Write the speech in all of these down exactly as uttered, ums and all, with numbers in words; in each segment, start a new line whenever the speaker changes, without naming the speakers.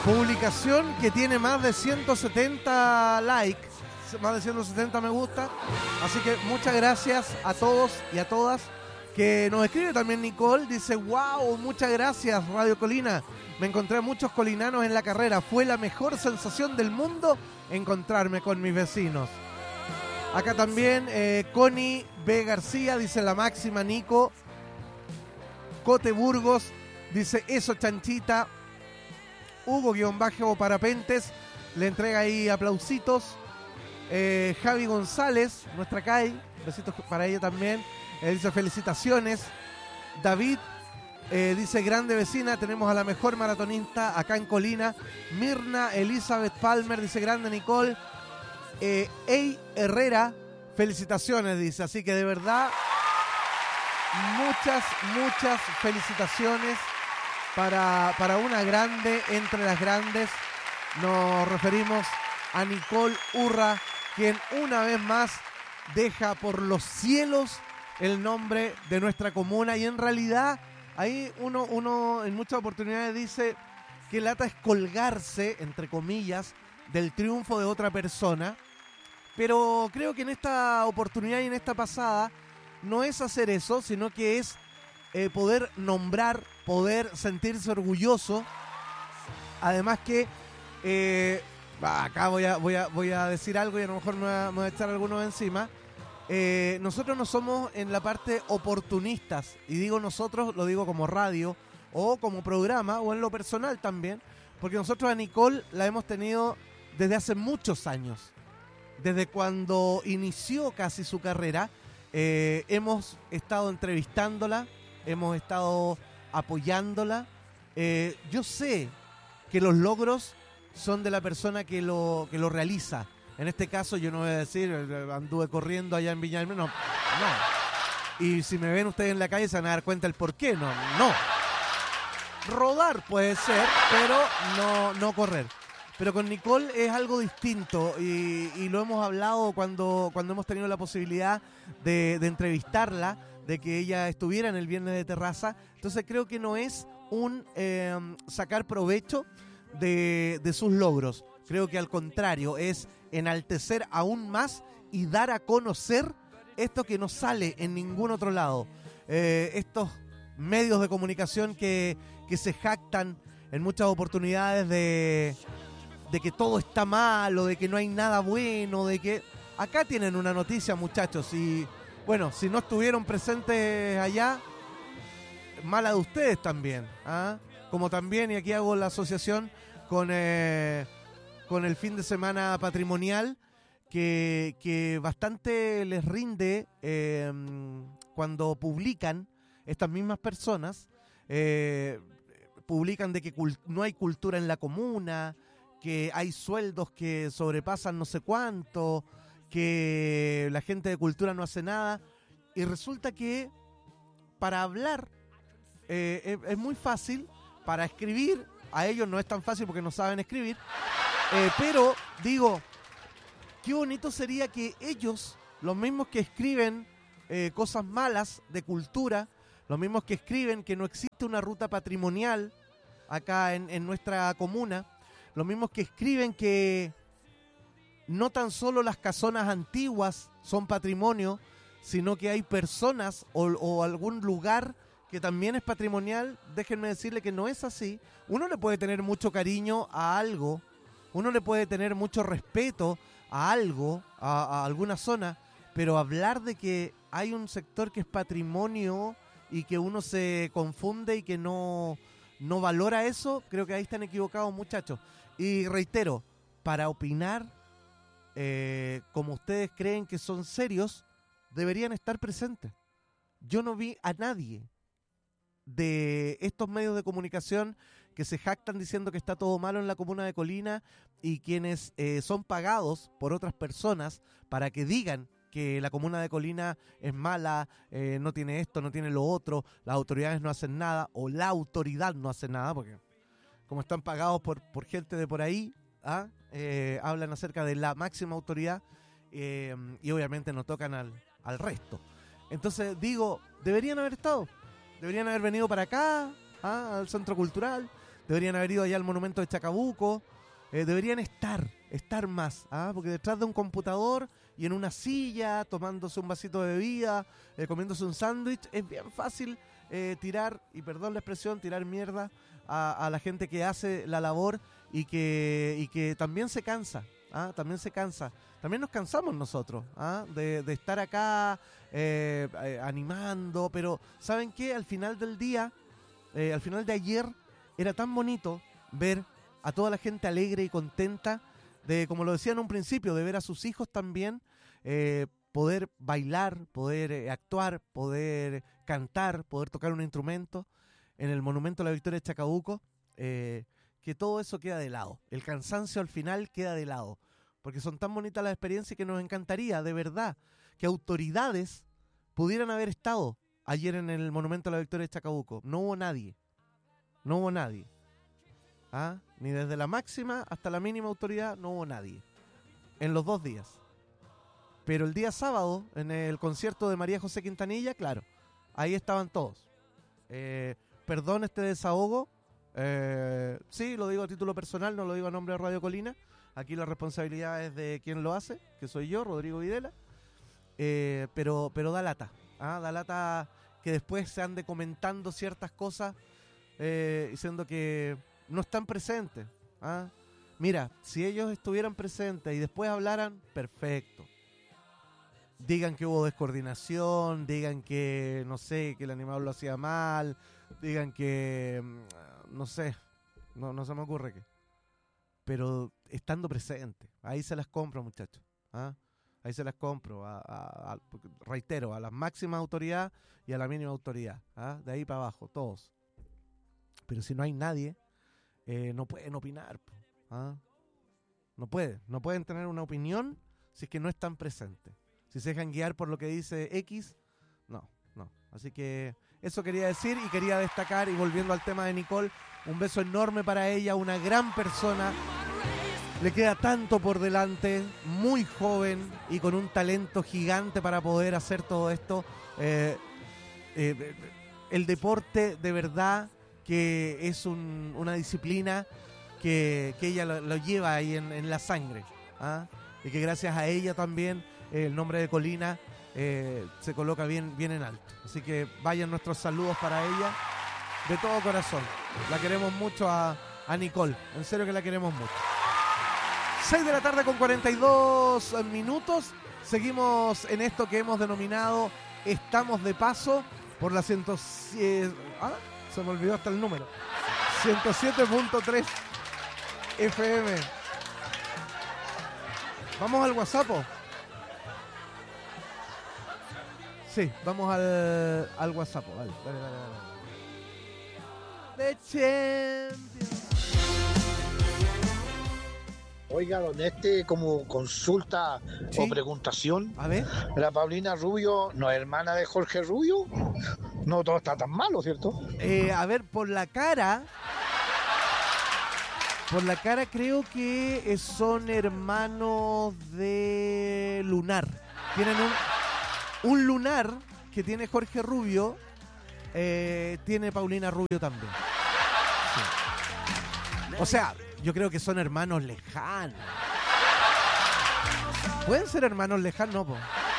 Publicación que tiene más de ciento setenta likes, más de ciento setenta me gusta. Así que muchas gracias a todos y a todas. Que nos escribe también Nicole, dice: wow, muchas gracias Radio Colina. Me encontré a muchos colinanos en la carrera. Fue la mejor sensación del mundo encontrarme con mis vecinos. Acá también eh, Connie B. García dice: la máxima, Nico. Cote Burgos dice: eso, chanchita. Hugo-Parapentes le entrega ahí aplausitos. eh, Javi González, nuestra Kai, besitos para ella también. eh, dice: felicitaciones. David eh, dice: grande vecina, tenemos a la mejor maratonista acá en Colina. Mirna Elizabeth Palmer dice: grande Nicole. eh, Ey Herrera, felicitaciones, dice. Así que de verdad, muchas, muchas felicitaciones Para, para una grande entre las grandes. Nos referimos a Nicole Urra, quien una vez más deja por los cielos el nombre de nuestra comuna. Y en realidad ahí uno, uno en muchas oportunidades dice que lata es colgarse, entre comillas, del triunfo de otra persona. Pero creo que en esta oportunidad y en esta pasada no es hacer eso, sino que es Eh, poder nombrar, poder sentirse orgulloso. Además que eh, acá voy a, voy, a, voy a decir algo y a lo mejor me voy a, me voy a echar algunos encima. eh, Nosotros no somos en la parte oportunistas. Y digo nosotros, lo digo como radio o como programa o en lo personal también, porque nosotros a Nicole la hemos tenido desde hace muchos años. Desde cuando inició casi su carrera, eh, hemos estado entrevistándola, hemos estado apoyándola. Eh, yo sé que los logros son de la persona que lo, que lo realiza. En este caso yo no voy a decir, anduve corriendo allá en Viña del Mar. No, no. Y si me ven ustedes en la calle se van a dar cuenta el por qué. No, no. Rodar puede ser, pero no, no correr. Pero con Nicole es algo distinto y, y lo hemos hablado cuando, cuando hemos tenido la posibilidad de, de entrevistarla, de que ella estuviera en el Viernes de Terraza. Entonces creo que no es un eh, sacar provecho de, de sus logros. Creo que al contrario, es enaltecer aún más y dar a conocer esto que no sale en ningún otro lado. Eh, estos medios de comunicación que, que se jactan en muchas oportunidades de, de que todo está mal o de que no hay nada bueno, de que acá tienen una noticia, muchachos, y bueno, si no estuvieron presentes allá, mala de ustedes también, ¿ah? Como también, y aquí hago la asociación con, eh, con el fin de semana patrimonial, que, que bastante les rinde eh, cuando publican estas mismas personas, eh, publican de que cult- no hay cultura en la comuna, que hay sueldos que sobrepasan no sé cuánto, que la gente de cultura no hace nada, y resulta que para hablar eh, es, es muy fácil, para escribir a ellos no es tan fácil porque no saben escribir, eh, pero digo, qué bonito sería que ellos, los mismos que escriben eh, cosas malas de cultura, los mismos que escriben que no existe una ruta patrimonial acá en, en nuestra comuna, los mismos que escriben que no tan solo las casonas antiguas son patrimonio, sino que hay personas o, o algún lugar que también es patrimonial. Déjenme decirle que no es así. Uno le puede tener mucho cariño a algo, uno le puede tener mucho respeto a algo, a, a alguna zona, pero hablar de que hay un sector que es patrimonio y que uno se confunde y que no, no valora eso, creo que ahí están equivocados, muchachos. Y reitero, para opinar, eh, como ustedes creen que son serios, deberían estar presentes. Yo no vi a nadie de estos medios de comunicación que se jactan diciendo que está todo malo en la comuna de Colina y quienes eh, son pagados por otras personas para que digan que la comuna de Colina es mala, eh, no tiene esto, no tiene lo otro, las autoridades no hacen nada, o la autoridad no hace nada, porque como están pagados por, por gente de por ahí, ¿ah? eh, hablan acerca de la máxima autoridad eh, y obviamente no tocan al, al resto. Entonces digo, deberían haber estado, deberían haber venido para acá, ¿ah? al Centro Cultural, deberían haber ido allá al monumento de Chacabuco, eh, deberían estar, estar más, ¿ah? Porque detrás de un computador y en una silla, tomándose un vasito de bebida, eh, comiéndose un sándwich, es bien fácil eh, tirar, y perdón la expresión, tirar mierda a, a la gente que hace la labor y que, y que también se cansa, ¿ah? También se cansa. También nos cansamos nosotros, ¿ah? de, de estar acá eh, eh, animando, pero ¿saben qué? Al final del día, eh, al final de ayer, era tan bonito ver a toda la gente alegre y contenta, de, como lo decía en un principio, de ver a sus hijos también eh, poder bailar, poder eh, actuar, poder cantar, poder tocar un instrumento en el Monumento a la Victoria de Chacabuco, eh, que todo eso queda de lado. El cansancio al final queda de lado. Porque son tan bonitas las experiencias que nos encantaría, de verdad, que autoridades pudieran haber estado ayer en el Monumento a la Victoria de Chacabuco. No hubo nadie. No hubo nadie. ¿Ah? Ni desde la máxima hasta la mínima autoridad no hubo nadie. En los dos días. Pero el día sábado, en el concierto de María José Quintanilla, claro, ahí estaban todos. Eh, perdón este desahogo. Eh, sí, lo digo a título personal, no lo digo a nombre de Radio Colina. Aquí la responsabilidad es de quien lo hace, que soy yo, Rodrigo Videla. Eh, pero, pero da lata. ¿ah? Da lata que después se ande comentando ciertas cosas eh, diciendo que no están presentes. ¿ah? Mira, si ellos estuvieran presentes y después hablaran, perfecto. Digan que hubo descoordinación, digan que, no sé, que el animal lo hacía mal, digan que, no sé, no, no se me ocurre qué. Pero estando presente, ahí se las compro, muchachos. ¿ah? Ahí se las compro, a, a, a, reitero, a la máxima autoridad y a la mínima autoridad. ¿ah? De ahí para abajo, todos. Pero si no hay nadie, eh, no pueden opinar. ¿ah? No pueden, no pueden tener una opinión si es que no están presentes. Si se dejan guiar por lo que dice X, no, no. Así que eso quería decir y quería destacar, y volviendo al tema de Nicole, un beso enorme para ella, una gran persona, le queda tanto por delante, muy joven y con un talento gigante para poder hacer todo esto. Eh, eh, el deporte de verdad que es un, una disciplina que, que ella lo, lo lleva ahí en, en la sangre, ¿ah? Y que gracias a ella también eh, el nombre de Colina eh, se coloca bien, bien en alto. Así que vayan nuestros saludos para ella de todo corazón. La queremos mucho a, a Nicole, en serio que la queremos mucho. seis de la tarde con cuarenta y dos minutos. Seguimos en esto que hemos denominado Estamos de Paso por la ciento siete, ah, se me olvidó hasta el número, ciento siete punto tres F M. Vamos al WhatsApp. Sí, vamos al, al WhatsApp. Vale, vale, vale, vale. The Champions.
Oiga, don este, como consulta
¿Sí?
o preguntación,
A ver.
¿la Paulina Rubio no es hermana de Jorge Rubio? No todo está tan malo, ¿cierto?
Eh, a ver, por la cara, por la cara creo que son hermanos de lunar. Tienen un, un lunar que tiene Jorge Rubio, eh, tiene Paulina Rubio también. Sí. O sea, yo creo que son hermanos lejanos. ¿Pueden ser hermanos lejanos? No, po.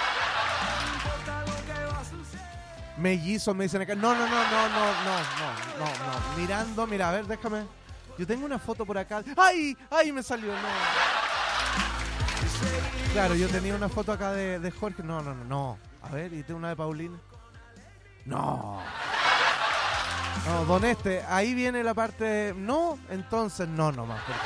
Mellizos me dicen acá. No, no, no, no, no, no, no, no, no. Mirando, mira, a ver, déjame. Yo tengo una foto por acá. ¡Ay! ¡Ay! Me salió, no. Claro, yo tenía una foto acá de, de Jorge. No, no, no, no. A ver, ¿y tengo una de Paulina? No. No, don este, ahí viene la parte de... No, entonces no, nomás, porque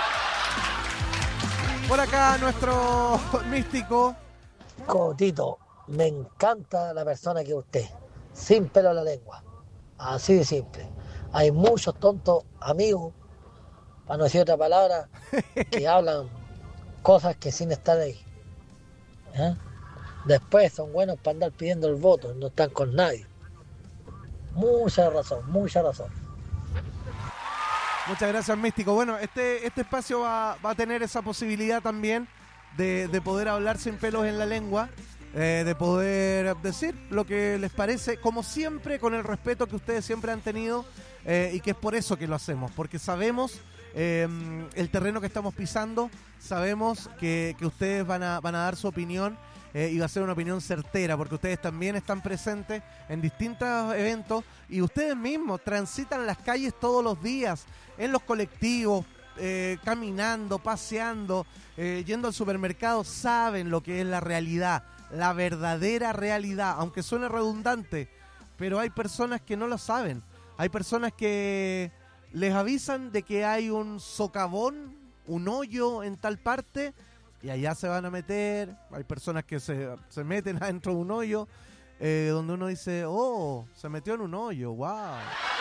no. Por acá nuestro místico.
Cotito, me encanta la persona que es usted, sin pelo en la lengua, así de simple. Hay muchos tontos amigos, para no decir otra palabra, que hablan cosas que sin estar ahí. ¿Eh? Después son buenos para andar pidiendo el voto, no están con nadie. Mucha razón, mucha razón.
Muchas gracias, místico. Bueno, este, este espacio va, va a tener esa posibilidad también de, de poder hablar sin pelos en la lengua, eh, de poder decir lo que les parece, como siempre, con el respeto que ustedes siempre han tenido eh, y que es por eso que lo hacemos, porque sabemos eh, el terreno que estamos pisando, sabemos que, que ustedes van a, van a dar su opinión eh, y va a ser una opinión certera, porque ustedes también están presentes en distintos eventos y ustedes mismos transitan las calles todos los días, en los colectivos, eh, caminando, paseando, eh, yendo al supermercado, saben lo que es la realidad, la verdadera realidad, aunque suene redundante, pero hay personas que no lo saben. Hay personas que les avisan de que hay un socavón, un hoyo en tal parte, y allá se van a meter. Hay personas que se, se meten adentro de un hoyo, eh, donde uno dice, oh, se metió en un hoyo, wow.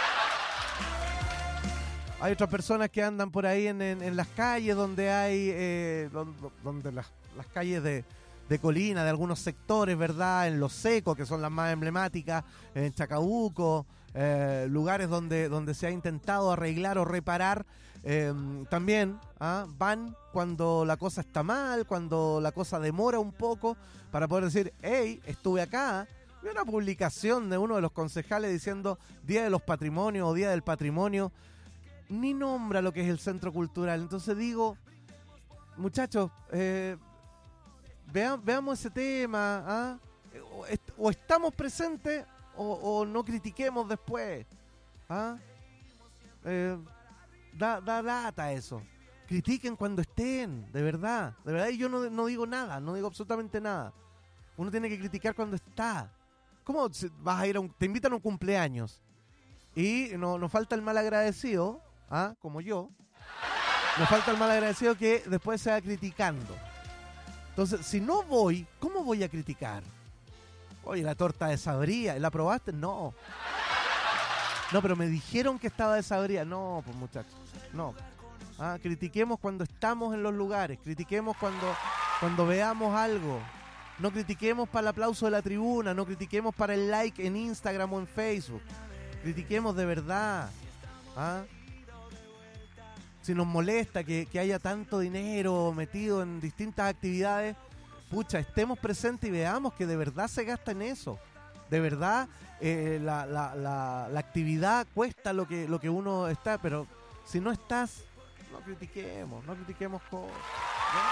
Hay otras personas que andan por ahí en, en, en las calles donde hay, eh, donde, donde las, las calles de... de colina, de algunos sectores, ¿verdad? En Los Secos, que son las más emblemáticas, en Chacabuco, eh, lugares donde, donde se ha intentado arreglar o reparar. Eh, también ¿ah? van cuando la cosa está mal, cuando la cosa demora un poco, para poder decir, hey, estuve acá. Vi una publicación de uno de los concejales diciendo Día de los Patrimonios o Día del Patrimonio. Ni nombra lo que es el centro cultural. Entonces digo, muchachos, eh, Vea, veamos ese tema, ¿ah? o, est o estamos presentes o, o no critiquemos después. ¿Ah? Eh, da, da lata eso. Critiquen cuando estén, de verdad. De verdad, y yo no, no digo nada, no digo absolutamente nada. Uno tiene que criticar cuando está. ¿Cómo vas a ir a un, te invitan a un cumpleaños y no, nos falta el mal agradecido, ¿ah? Como yo, nos falta el mal agradecido que después se va criticando? Entonces, si no voy, ¿cómo voy a criticar? Oye, la torta desabría, ¿la probaste? No. No, pero me dijeron que estaba desabría. No, pues muchachos, no. Ah, critiquemos cuando estamos en los lugares, critiquemos cuando, cuando veamos algo. No critiquemos para el aplauso de la tribuna, no critiquemos para el like en Instagram o en Facebook. Critiquemos de verdad. ¿Ah? Si nos molesta que, que haya tanto dinero metido en distintas actividades, pucha, estemos presentes y veamos que de verdad se gasta en eso. De verdad, eh, la, la, la, la actividad cuesta lo que, lo que uno está, pero si no estás, no critiquemos, no critiquemos cosas, ¿no?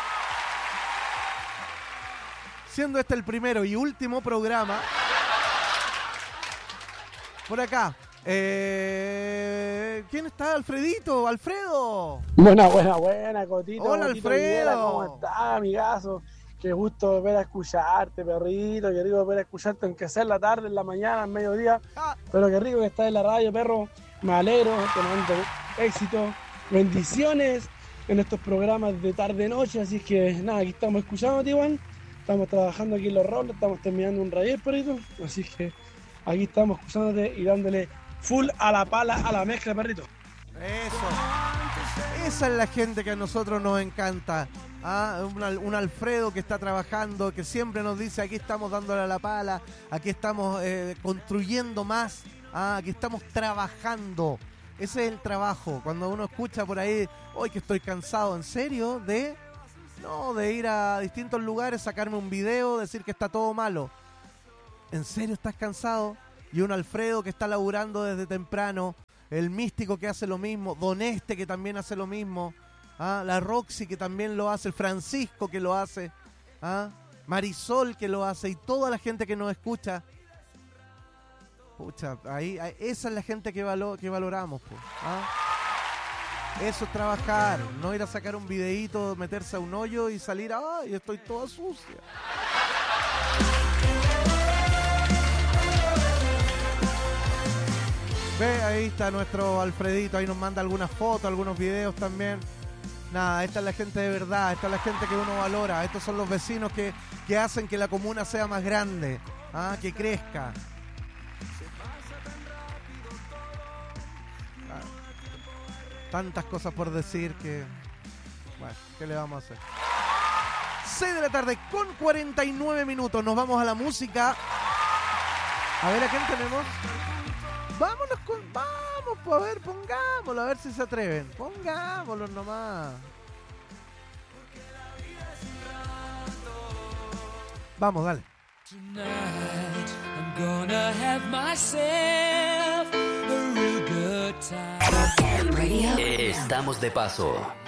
Siendo este el primero y último programa, por acá, Eh, ¿quién está? Alfredito, Alfredo.
Buena, buena, buena, Cotito.
Hola,
Cotito
Alfredo.
Videla, ¿cómo estás, amigazo? Qué gusto volver a escucharte, perrito. Qué rico volver a escucharte, aunque sea en la tarde, en la mañana, en mediodía.
Ah.
Pero qué rico que estás en la radio, perro. Me alegro, te mando éxito. Bendiciones en estos programas de tarde-noche. Así que nada, aquí estamos escuchándote, Iván. Estamos trabajando aquí en los roles, estamos terminando un radio, perrito. Así que aquí estamos escuchándote y dándole full a la pala, a la mezcla, perrito.
Eso. Esa es la gente que a nosotros nos encanta. ¿Ah? Un, un Alfredo que está trabajando, que siempre nos dice, aquí estamos dándole a la pala, aquí estamos eh, construyendo más, ¿ah? Aquí estamos trabajando. Ese es el trabajo. Cuando uno escucha por ahí, hoy que estoy cansado, ¿en serio? De, no, de ir a distintos lugares, sacarme un video, decir que está todo malo. ¿En serio estás cansado? Y un Alfredo que está laburando desde temprano, el Místico que hace lo mismo, Don Este que también hace lo mismo, ¿ah? La Roxy que también lo hace, el Francisco que lo hace, ¿ah? Marisol que lo hace y toda la gente que nos escucha. Pucha, ahí, ahí esa es la gente que, valo, que valoramos, pues, ¿ah? Eso es trabajar, no ir a sacar un videíto, meterse a un hoyo y salir, ¡ay, estoy toda sucia! Ve, ahí está nuestro Alfredito, ahí nos manda algunas fotos, algunos videos también. Nada, esta es la gente de verdad, esta es la gente que uno valora. Estos son los vecinos que, que hacen que la comuna sea más grande, ¿ah? Que crezca. Ah, tantas cosas por decir que... Bueno, ¿qué le vamos a hacer? seis de la tarde con cuarenta y nueve minutos, nos vamos a la música. A ver, ¿a quién tenemos? Vámonos con... Vamos, pues a ver, pongámoslo, a ver si se atreven. Pongámoslo nomás. Vamos, dale.
Tonight I'm gonna have myself a real good Estamos de paso.